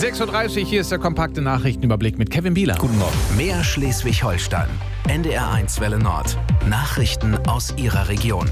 6:30 Uhr, hier ist der kompakte Nachrichtenüberblick mit Kevin Bieler. Guten Morgen. Mehr Schleswig-Holstein. NDR1 Welle Nord. Nachrichten aus Ihrer Region.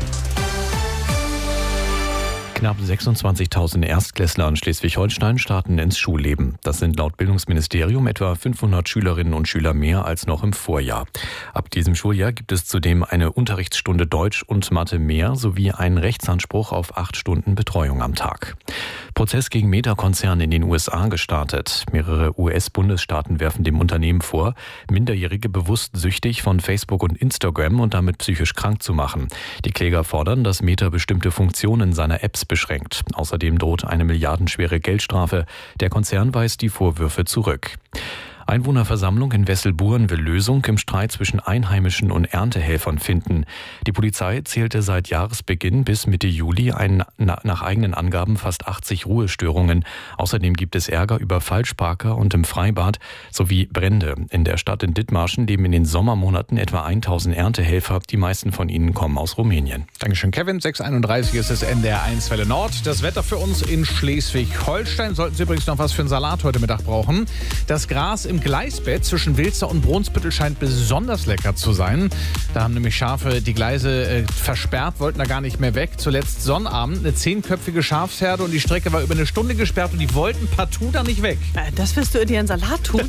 Knapp 26.000 Erstklässler in Schleswig-Holstein starten ins Schulleben. Das sind laut Bildungsministerium etwa 500 Schülerinnen und Schüler mehr als noch im Vorjahr. Ab diesem Schuljahr gibt es zudem eine Unterrichtsstunde Deutsch und Mathe mehr sowie einen Rechtsanspruch auf 8 Stunden Betreuung am Tag. Prozess gegen Meta-Konzern in den USA gestartet. Mehrere US-Bundesstaaten werfen dem Unternehmen vor, Minderjährige bewusst süchtig von Facebook und Instagram und damit psychisch krank zu machen. Die Kläger fordern, dass Meta bestimmte Funktionen seiner Apps beschränkt. Außerdem droht eine milliardenschwere Geldstrafe. Der Konzern weist die Vorwürfe zurück. Einwohnerversammlung in Wesselburen will Lösung im Streit zwischen Einheimischen und Erntehelfern finden. Die Polizei zählte seit Jahresbeginn bis Mitte Juli nach eigenen Angaben fast 80 Ruhestörungen. Außerdem gibt es Ärger über Falschparker und im Freibad sowie Brände. In der Stadt in Dithmarschen leben in den Sommermonaten etwa 1000 Erntehelfer. Die meisten von ihnen kommen aus Rumänien. Dankeschön, Kevin. 6:31 Uhr ist es NDR1 Welle Nord. Das Wetter für uns in Schleswig-Holstein. Sollten Sie übrigens noch was für einen Salat heute Mittag brauchen. Das Gras im Gleisbett zwischen Wilster und Brunsbüttel scheint besonders lecker zu sein. Da haben nämlich Schafe die Gleise versperrt, wollten da gar nicht mehr weg. Zuletzt Sonnabend eine 10-köpfige Schafsherde und die Strecke war über eine Stunde gesperrt und die wollten partout da nicht weg. Das wirst du in dir einen Salat tun?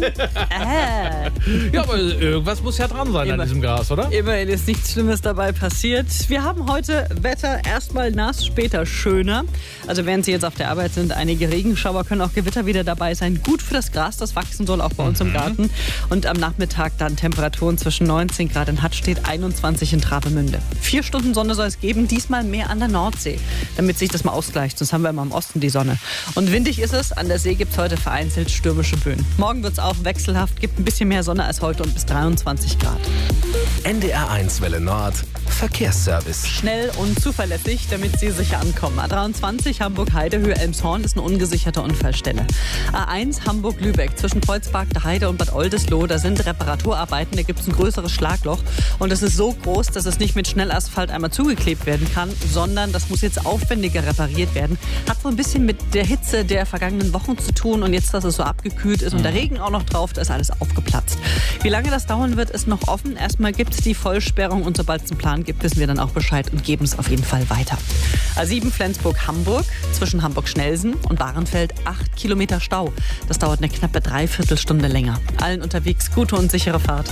Ja, aber irgendwas muss ja dran sein an diesem Gras, oder? Immerhin ist nichts Schlimmes dabei passiert. Wir haben heute Wetter erstmal nass, später schöner. Also während Sie jetzt auf der Arbeit sind, einige Regenschauer, können auch Gewitter wieder dabei sein. Gut für das Gras, das wachsen soll, auch bei uns im Garten. Und am Nachmittag dann Temperaturen zwischen 19 Grad in Hattstedt, 21 in Travemünde. 4 Stunden Sonne soll es geben, diesmal mehr an der Nordsee, damit sich das mal ausgleicht. Sonst haben wir immer im Osten die Sonne. Und windig ist es, an der See gibt es heute vereinzelt stürmische Böen. Morgen wird es auch wechselhaft, gibt ein bisschen mehr Sonne als heute und bis 23 Grad. NDR1 Welle Nord. Verkehrsservice. Schnell und zuverlässig, damit Sie sicher ankommen. A23 Hamburg-Heide, Elmshorn ist eine ungesicherte Unfallstelle. A1 Hamburg-Lübeck zwischen Kreuzberg, der Heide und Bad Oldesloe, da sind Reparaturarbeiten, da gibt es ein größeres Schlagloch und es ist so groß, dass es nicht mit Schnellasphalt einmal zugeklebt werden kann, sondern das muss jetzt aufwendiger repariert werden. Hat wohl ein bisschen mit der Hitze der vergangenen Wochen zu tun und jetzt, dass es so abgekühlt ist und der Regen auch noch drauf, da ist alles aufgeplatzt. Wie lange das dauern wird, ist noch offen. Erstmal gibt es die Vollsperrung und sobald es einen Plan gibt, wissen wir dann auch Bescheid und geben es auf jeden Fall weiter. A7 Flensburg-Hamburg zwischen Hamburg-Schnelsen und Bahrenfeld 8 Kilometer Stau. Das dauert eine knappe Dreiviertelstunde länger. Allen unterwegs gute und sichere Fahrt.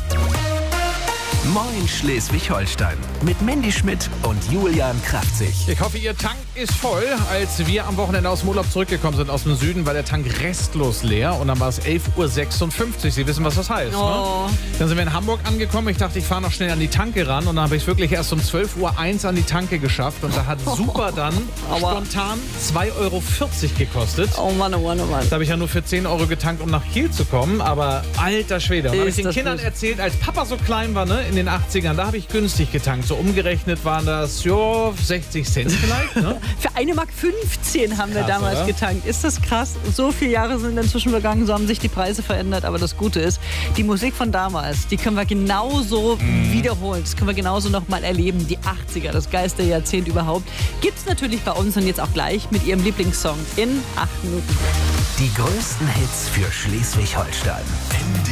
Moin Schleswig-Holstein. Mit Mandy Schmidt und Julian Kraftzig. Ich hoffe, Ihr Tank ist voll. Als wir am Wochenende aus dem Urlaub zurückgekommen sind aus dem Süden, war der Tank restlos leer. Und dann war es 11:56 Uhr. Sie wissen, was das heißt. Oh. Ne? Dann sind wir in Hamburg angekommen. Ich dachte, ich fahre noch schnell an die Tanke ran. Und dann habe ich es wirklich erst um 12:01 Uhr an die Tanke geschafft. Und da hat super dann spontan 2,40 € gekostet. Oh Mann, oh Mann, oh Mann. Da habe ich ja nur für 10 € getankt, um nach Kiel zu kommen. Aber alter Schwede. Und habe ich den Kindern erzählt, als Papa so klein war, ne, in den 80ern, da habe ich günstig getankt. So umgerechnet waren das 60 Cent vielleicht. Ne? Für 1,15 Mark haben wir Krass, damals oder? getankt. Ist das krass? So viele Jahre sind inzwischen vergangen, so haben sich die Preise verändert. Aber das Gute ist, die Musik von damals, die können wir genauso wiederholen. Das können wir genauso nochmal erleben. Die 80er, das geilste Jahrzehnt überhaupt. Gibt es natürlich bei uns und jetzt auch gleich mit Ihrem Lieblingssong in 8 Minuten. Die größten Hits für Schleswig-Holstein.